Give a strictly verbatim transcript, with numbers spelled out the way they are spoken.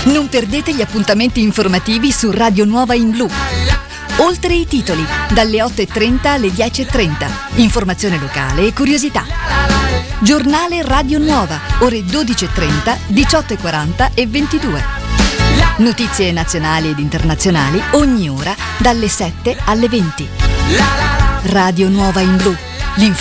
Non perdete gli appuntamenti informativi su Radio Nuova in Blu. Oltre i titoli, dalle otto e trenta alle dieci e trenta. Informazione locale e curiosità. Giornale Radio Nuova, ore dodici e trenta, diciotto e quaranta e ventidue. Notizie nazionali ed internazionali ogni ora dalle sette alle venti. Radio Nuova in Blu.